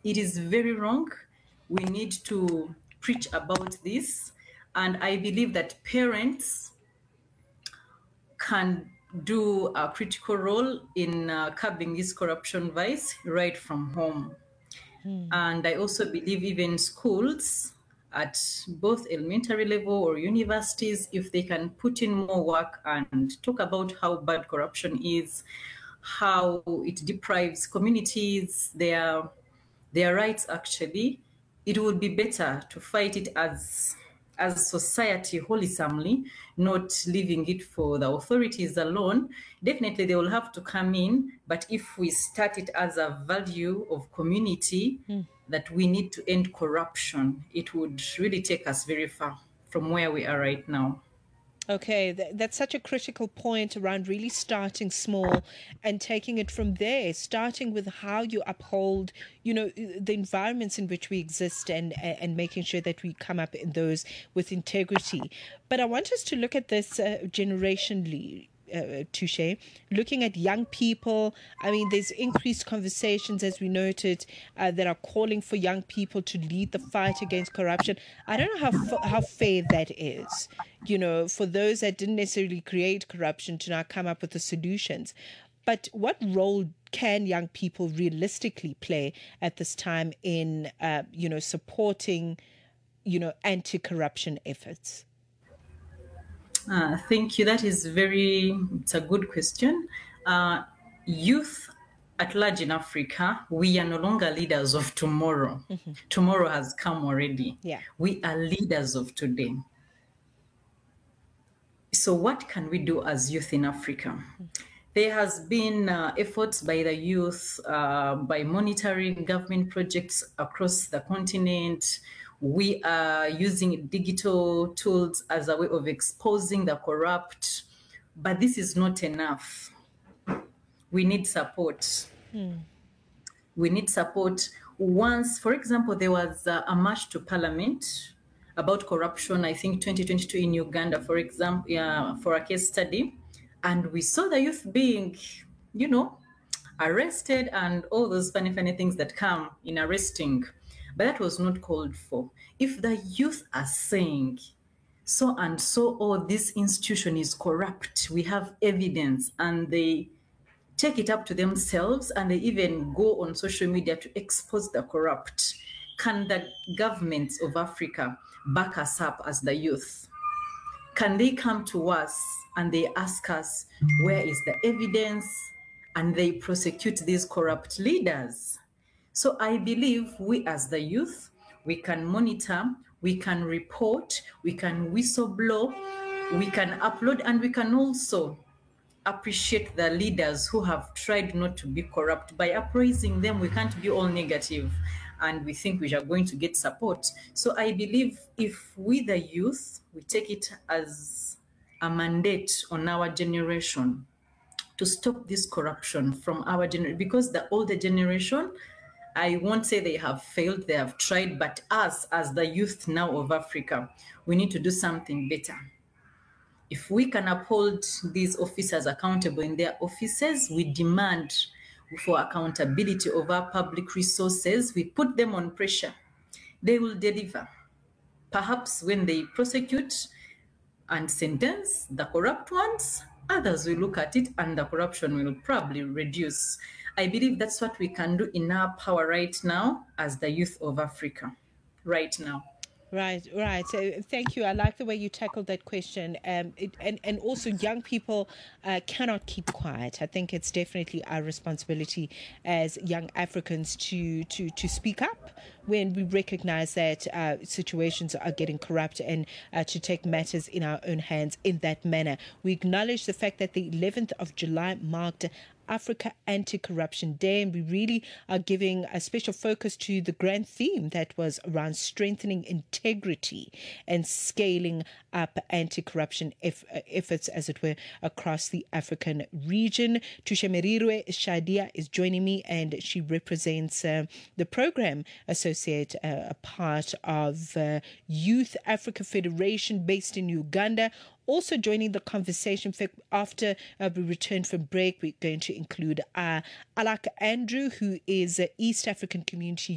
It is very wrong. We need to preach about this. And I believe that parents can do a critical role in curbing this corruption vice right from home. And I also believe even schools at both elementary level or universities, if they can put in more work and talk about how bad corruption is, how it deprives communities their rights, actually, it would be better to fight it as society wholesomely, not leaving it for the authorities alone. Definitely they will have to come in, but if we start it as a value of community, that we need to end corruption, it would really take us very far from where we are right now. Okay, that's such a critical point around really starting small and taking it from there, starting with how you uphold, the environments in which we exist and making sure that we come up in those with integrity. But I want us to look at this generationally. Touche, looking at young people. I mean, there's increased conversations, as we noted, that are calling for young people to lead the fight against corruption. I don't know how fair that is, for those that didn't necessarily create corruption to now come up with the solutions. But what role can young people realistically play at this time in, supporting, anti-corruption efforts? Thank you. It's a good question. Youth at large in Africa, we are no longer leaders of tomorrow. Mm-hmm. Tomorrow has come already. Yeah. We are leaders of today. So what can we do as youth in Africa? Mm-hmm. There has been efforts by the youth by monitoring government projects across the continent. We are using digital tools as a way of exposing the corrupt, but this is not enough. We need support. We need support. Once, for example, there was a march to parliament about corruption, I think 2022 in Uganda, for example, for a case study. And we saw the youth being, arrested and all those funny things that come in arresting. But that was not called for. If the youth are saying, so and so, oh, this institution is corrupt, we have evidence, and they take it up to themselves and they even go on social media to expose the corrupt, can the governments of Africa back us up as the youth? Can they come to us and they ask us, where is the evidence? And they prosecute these corrupt leaders. So I believe we as the youth, we can monitor, we can report, we can whistleblow, we can upload, and we can also appreciate the leaders who have tried not to be corrupt. By appraising them, we can't be all negative and we think we are going to get support. So I believe if we, the youth, we take it as a mandate on our generation to stop this corruption from our generation, because the older generation, I won't say they have failed, they have tried, but us as the youth now of Africa, we need to do something better. If we can uphold these officers accountable in their offices, we demand for accountability of our public resources, we put them on pressure, they will deliver. Perhaps when they prosecute and sentence the corrupt ones, others will look at it and the corruption will probably reduce. I believe that's what we can do in our power right now as the youth of Africa, right now. Right. So thank you. I like the way you tackled that question. And also young people cannot keep quiet. I think it's definitely our responsibility as young Africans to speak up when we recognize that situations are getting corrupt and to take matters in our own hands in that manner. We acknowledge the fact that the 11th of July marked Africa Anti-Corruption Day, and we really are giving a special focus to the grand theme that was around strengthening integrity and scaling up anti-corruption efforts, as it were, across the African region. Tushemerirwe Shadia is joining me, and she represents the program associate, a part of Youth Africa Federation based in Uganda. Also joining the conversation after we return from break, we're going to include Alak Andrew, who is East African Community